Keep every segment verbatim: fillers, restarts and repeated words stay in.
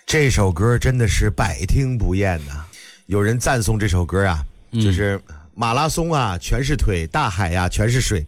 这首歌真的是百听不厌呐、啊。有人赞颂这首歌啊，就是马拉松啊全是腿，大海呀、啊、全是水。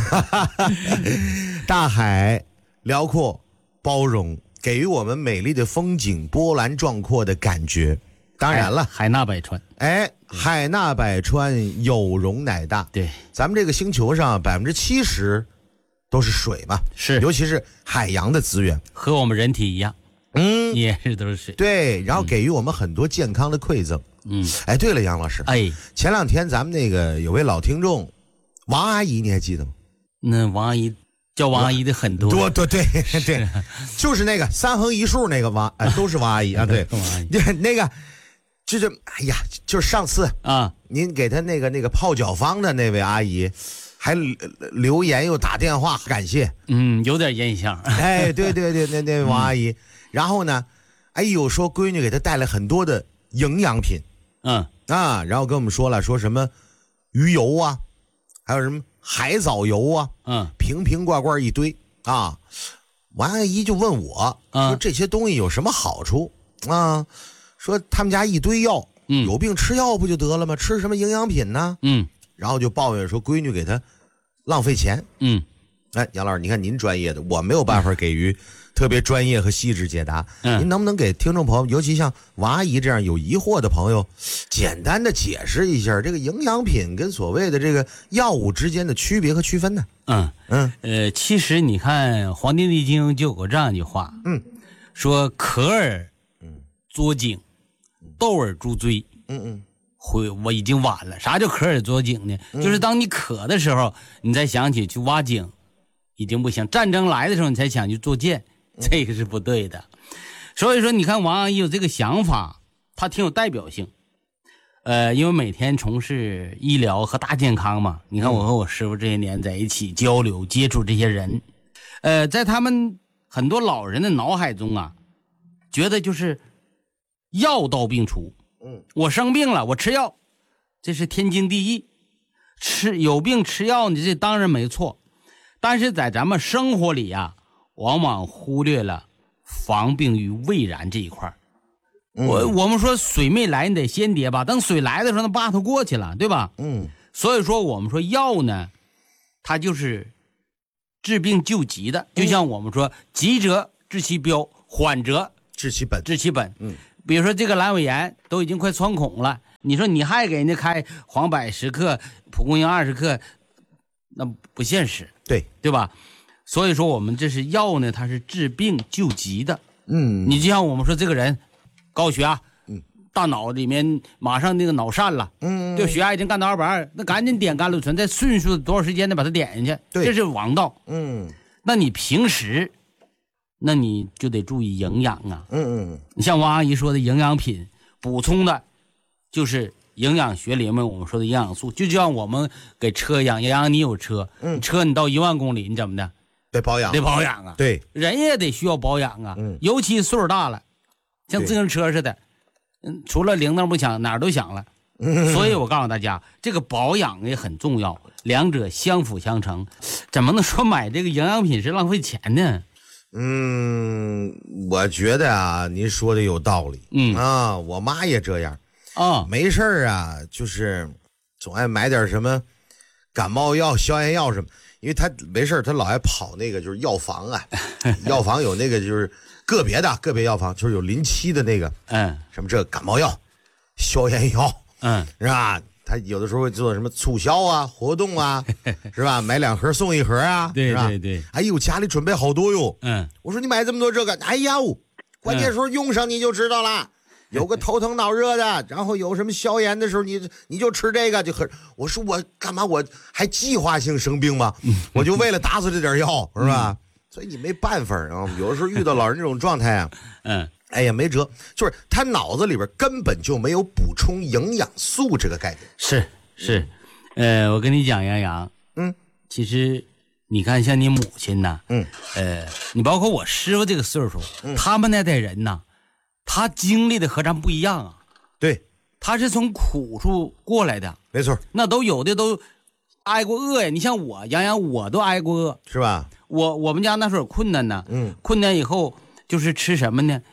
大海辽阔包容，给予我们美丽的风景，波澜壮阔的感觉。当然了， 海纳百川， 哎，海纳百川，有容乃大。 对， 咱们这个星球上百分之七十都是水嘛， 是， 尤其是海洋的资源， 和我们人体一样， 嗯， 也是都是水。 对，然后给予我们很多健康的馈赠。嗯，哎，对了，杨老师， 哎， 前两天咱们那个有位老听众王阿姨，你还记得吗？ 那王阿姨叫王阿姨的很多， 多对对对对，就是那个三横一竖那个王，哎，都是王阿姨啊，对， 王阿姨， 那个。就是哎呀，就是上次啊， 您给他那个那个泡脚方的那位阿姨，还留言又打电话感谢， 嗯，有点印象。 哎，对对对，那那位王阿姨，然后呢，哎呦，说闺女给她带了很多的营养品， 嗯啊，然后跟我们说了，说什么鱼油啊，还有什么海藻油啊， 嗯， 瓶瓶罐罐一堆啊。王阿姨就问我，说这些东西有什么好处啊？说他们家一堆药，嗯，有病吃药不就得了吗？吃什么营养品呢？嗯，然后就抱怨说闺女给他浪费钱。嗯，哎，杨老师，你看您专业的，我没有办法给予特别专业和细致解答。嗯，您能不能给听众朋友，尤其像王阿姨这样有疑惑的朋友，简单的解释一下这个营养品跟所谓的这个药物之间的区别和区分呢？ 嗯嗯，呃，其实你看《黄帝内经》就有过这样一句话，嗯，说渴而作颈。窦而助椎，嗯嗯，会我已经晚了。啥叫渴而作颈呢？嗯、就是当你渴的时候，你才想起去挖井，已经不行。战争来的时候，你才想去做箭，这个是不对的。所以说，你看王阿姨有这个想法，她挺有代表性。呃，因为每天从事医疗和大健康嘛，你看我和我师傅这些年在一起交流、接触这些人，呃，在他们很多老人的脑海中啊，觉得就是。药到病除，嗯，我生病了，我吃药，这是天经地义。吃有病吃药，你这当然没错。但是在咱们生活里啊，往往忽略了防病于未然这一块。嗯、我我们说水没来，你得先跌吧。等水来的时候，那把头过去了，对吧？嗯。所以说，我们说药呢，它就是治病救急的，就像我们说，急则治其标，缓则治其本， 治其本。嗯。比如说这个阑尾炎都已经快穿孔了，你说你还给人家开黄柏十克、蒲公英二十克，那不现实， 对对吧？所以说我们这是药呢，它是治病救急的。嗯，你就像我们说这个人高血压，嗯，大脑里面马上那个脑疝了，嗯，就血压已经干到二百二，那赶紧点甘露醇，再迅速多少时间的把它点进去， 对， 这是王道。 嗯， 那你平时。那你就得注意营养啊，嗯嗯，你像王阿姨说的营养品补充的，就是营养学里面我们说的营养素，就像我们给车养，杨洋你有车，嗯，车你到一万公里，你怎么的？ 得保养， 得保养啊， 对， 人也得需要保养啊，嗯，尤其岁数大了，像自行车似的，嗯，除了铃铛不响，哪儿都响了，嗯，所以我告诉大家，这个保养也很重要，两者相辅相成，怎么能说买这个营养品是浪费钱呢？ 嗯，我觉得啊，您说的有道理。嗯啊，我妈也这样啊，没事儿啊，就是总爱买点什么感冒药、消炎药什么，因为她没事儿，她老爱跑那个就是药房啊，药房有那个就是个别的个别药房，就是有临期的那个，嗯，什么这感冒药、消炎药，嗯，是吧？他有的时候会做什么促销啊、活动啊，是吧？买两盒送一盒啊， 对对对。 哎呦，家里准备好多哟。嗯，我说你买这么多这个，哎呀，关键时候用上你就知道了。嗯、有个头疼脑热的，然后有什么消炎的时候，你你就吃这个就很。我说我干嘛？我还计划性生病吗？我就为了打死这点药，是吧？嗯、所以你没办法啊。有的时候遇到老人这种状态啊，嗯。哎呀，没辙，就是他脑子里边根本就没有补充营养素这个概念。 是是，呃，我跟你讲，杨洋，嗯，其实你看，像你母亲呐，嗯，呃，你包括我师傅这个岁数，嗯、他们那代人呐，他经历的和咱不一样啊。 对， 他是从苦处过来的， 没错。 那都有的都挨过饿呀。你像我，杨洋，我都挨过饿， 是吧？ 我我们家那时候有困难呢，嗯，困难以后就是吃什么呢？嗯。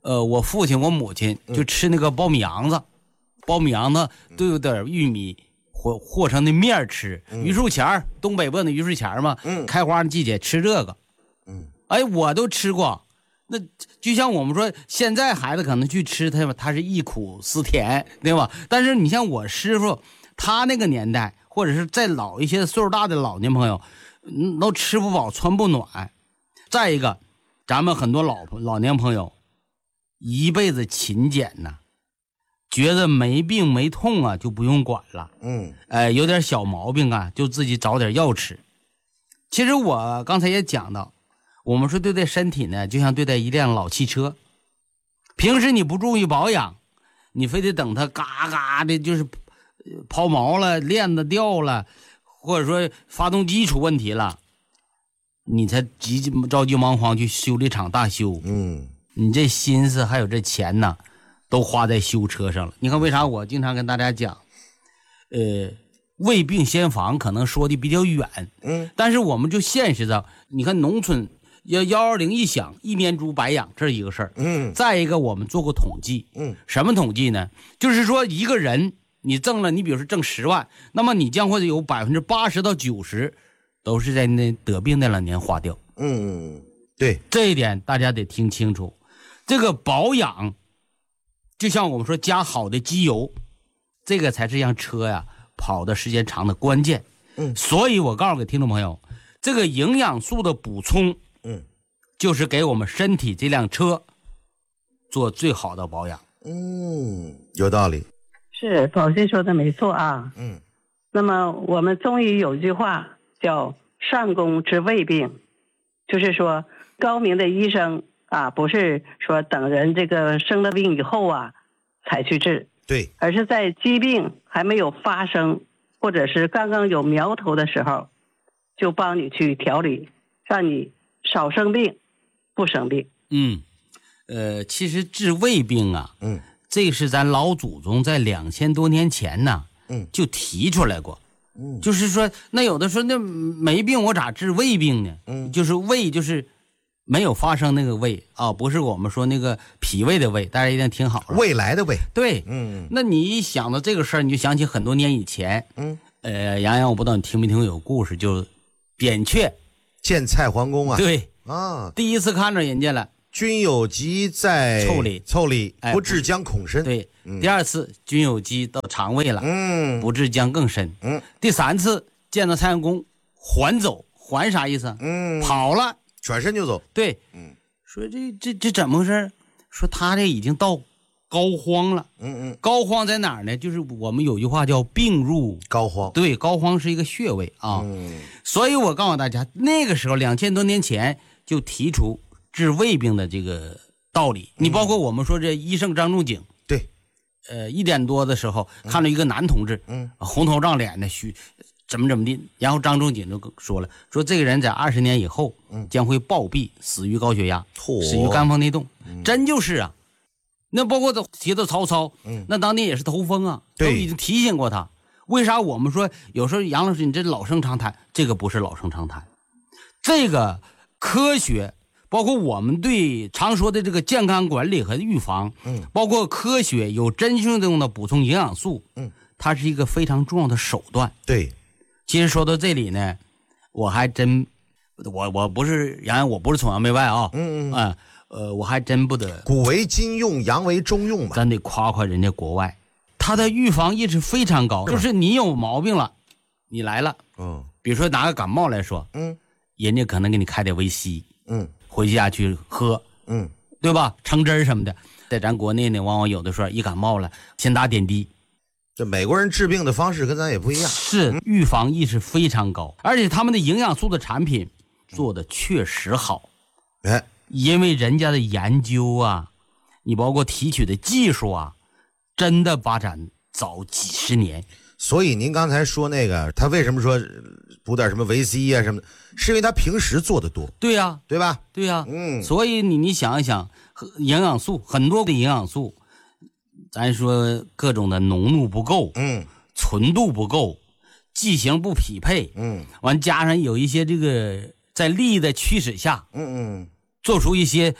呃，我父亲我母亲就吃那个苞米瓤子，苞米瓤子都有点玉米和和成的面吃，榆树钱儿，东北不那榆树钱儿嘛，开花的季节吃这个，嗯，哎，我都吃过。那就像我们说，现在孩子可能去吃它，它是忆苦思甜，对吧？但是你像我师傅，他那个年代，或者是再老一些岁数大的老年朋友，嗯，都吃不饱穿不暖。再一个，咱们很多老老年朋友一辈子勤俭呐，觉得没病没痛啊就不用管了，嗯，哎、呃，有点小毛病啊就自己找点药吃。其实我刚才也讲到。我们说对待身体呢，就像对待一辆老汽车，平时你不注意保养，你非得等它嘎嘎的，就是抛锚了、链子掉了，或者说发动机出问题了，你才急着急忙慌去修理厂大修。嗯，你这心思还有这钱呢，都花在修车上了。你看为啥我经常跟大家讲，呃。未病先防可能说的比较远，嗯，但是我们就现实的，你看农村要幺二零一响，一年猪百养，这是一个事儿，嗯，再一个我们做过统计，嗯，什么统计呢？就是说一个人你挣了，你比如说挣十万，那么你将会有百分之八十到九十都是在那得病那两年花掉， 嗯，对， 这一点大家得听清楚。这个保养，就像我们说加好的机油，这个才是让车呀。跑的时间长的关键，嗯，所以我告诉给听众朋友，这个营养素的补充，嗯，就是给我们身体这辆车做最好的保养。 嗯，有道理。 是宝信说的没错啊。嗯，那么我们中医有句话叫上工治未病，就是说高明的医生啊，不是说等人这个生了病以后啊才去治。 对， 而是在疾病还没有发生，或者是刚刚有苗头的时候，就帮你去调理，让你少生病，不生病。 嗯，呃，其实治胃病啊，嗯，这是咱老祖宗在两千多年前呢，嗯，就提出来过，嗯，就是说，那有的说那没病我咋治胃病呢？嗯，就是胃就是。没有发生那个胃啊，不是我们说那个脾胃的胃，大家一定听好了。 未来的胃， 对，嗯，那你一想到这个事儿，你就想起很多年以前，嗯，呃，杨洋，我不知道你听没听过有故事，就扁鹊见蔡桓公啊， 对啊， 第一次看着人家了， 君有疾在腠理， 腠理不治将恐深。 对，嗯、第二次君有疾到肠胃了，嗯，不治将更深。嗯，第三次见到蔡桓公，还走，还啥意思？嗯，跑了。 转身就走， 对，嗯，说这这这怎么回事？说他这已经到膏肓了，嗯嗯，膏肓在哪儿呢？就是我们有句话叫病入膏肓， 对，膏肓是一个穴位啊，嗯，所以我告诉大家，那个时候两千多年前就提出治胃病的这个道理。嗯、你包括我们说这医圣张仲景， 对， 呃，一点多的时候、嗯、看到一个男同志，嗯，红头胀脸的虚。怎么怎么地，然后张仲景就说了，说这个人在二十年以后，嗯，将会暴毙，死于高血压，死于肝风内动，嗯、真就是啊。那包括提到曹操，嗯，那当年也是头风啊，都已经提醒过他。为啥我们说有时候杨老师你这老生常谈？这个不是老生常谈，这个科学，包括我们对常说的这个健康管理和预防，嗯，包括科学有针对性的补充营养素，嗯，它是一个非常重要的手段。 对。 其实说到这里呢，我还真，我我不是杨，我不是崇洋媚外啊，嗯嗯啊，呃，我还真不得。 古为今用，洋为中用嘛， 咱得夸夸人家国外，他的预防意识非常高，就是你有毛病了，你来了，嗯，比如说拿个感冒来说，嗯，人家可能给你开点维 C， 嗯，回家去喝，嗯，对吧？橙汁什么的，在咱国内呢，往往有的时候一感冒了，先打点滴。 这美国人治病的方式跟咱也不一样， 是预防意识非常高，而且他们的营养素的产品做的确实好，哎，因为人家的研究啊，你包括提取的技术啊，真的发展早几十年。 所以您刚才说那个，他为什么说补点什么维 C 啊什么的，是因为他平时做的多。 对呀、啊， 对吧？ 对呀、啊，嗯，所以你你想一想，营养素很多的营养素。咱说各种的浓度不够，嗯，纯度不够，剂型不匹配，嗯，完加上有一些这个在力的驱使下，嗯嗯，做出一些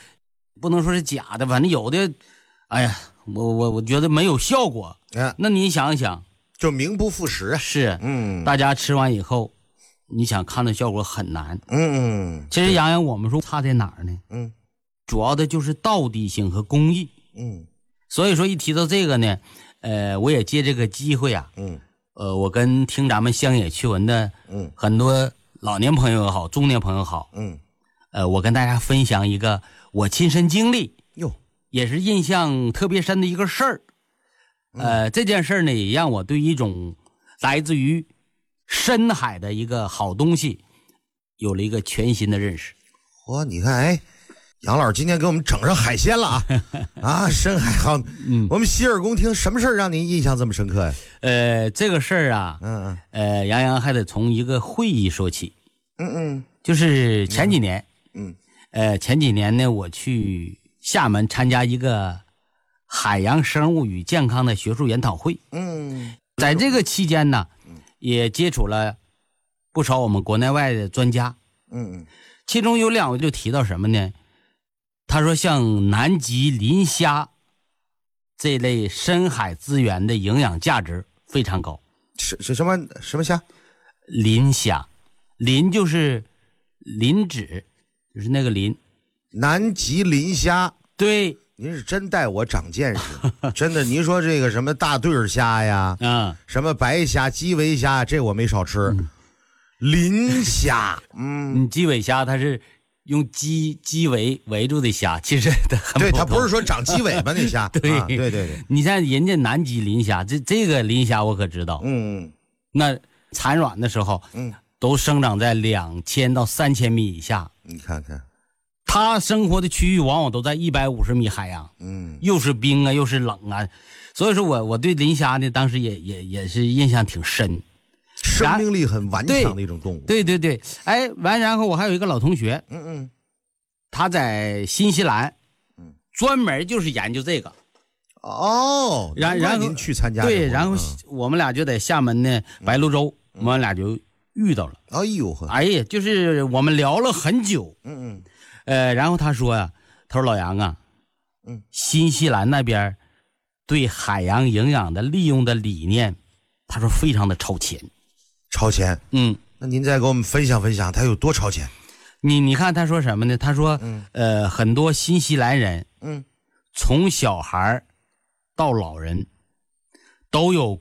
不能说是假的，反正有的，哎呀，我我我觉得没有效果。 嗯， 那你想想， 就名不副实啊。 是， 嗯， 大家吃完以后，你想看到效果很难。 嗯， 其实洋洋，我们说差在哪儿呢？ 嗯， 主要的就是道地性和工艺。 嗯， 所以说一提到这个呢，呃，我也借这个机会啊， 嗯， 呃，我跟听咱们乡野趣闻的， 嗯， 很多老年朋友也好，中年朋友好， 嗯， 呃，我跟大家分享一个我亲身经历， 哟， 也是印象特别深的一个事儿。呃，这件事儿呢，也让我对一种来自于深海的一个好东西有了一个全新的认识。 嚯，你看，哎，杨老师今天给我们整上海鲜了啊！啊，深海好，嗯，我们洗耳恭听，什么事儿让您印象这么深刻呀？ 呃，这个事儿啊， 嗯嗯， 呃，杨洋还得从一个会议说起。 嗯嗯， 就是前几年， 嗯， 呃，前几年呢，我去厦门参加一个海洋生物与健康的学术研讨会。 嗯， 在这个期间呢，也接触了不少我们国内外的专家。 嗯嗯， 其中有两位就提到什么呢？他说，像南极磷虾这类深海资源的营养价值非常高。 是是什么什么虾？ 磷虾，磷就是磷脂，就是那个磷。 南极磷虾。 对， 您是真带我长见识，真的。您说这个什么大对儿虾呀， 嗯， 什么白虾、基围虾，这我没少吃。嗯、磷虾，嗯， 基围虾它是用基基围围住的虾，其实它很对，它不是说长鸡尾巴那虾。 对、 啊、对对对， 你看人家南极磷虾，这这个磷虾我可知道。 嗯， 那产卵的时候， 嗯， 都生长在两千到三千米以下。 你看看。 它生活的区域往往都在一百五十米海洋， 嗯， 又是冰啊，又是冷啊，所以说我我对磷虾呢，当时也也也是印象挺深， 生命力很顽强的一种动物。 对对对，哎，完然后我还有一个老同学， 嗯嗯， 他在新西兰，嗯，专门就是研究这个。 哦， 然然后您去参加对，然后嗯、 我们俩就在厦门呢白鹭洲，嗯、我们俩就遇到了。 哎呦呵， 哎呀，就是我们聊了很久。 嗯嗯。 呃，然后他说呀、啊，他说老杨啊， 嗯， 新西兰那边对海洋营养的利用的理念，他说非常的超前， 超前。 嗯， 那您再给我们分享分享，他有多超前？ 你你看他说什么呢？他说，嗯、呃，很多新西兰人， 嗯， 从小孩到老人都有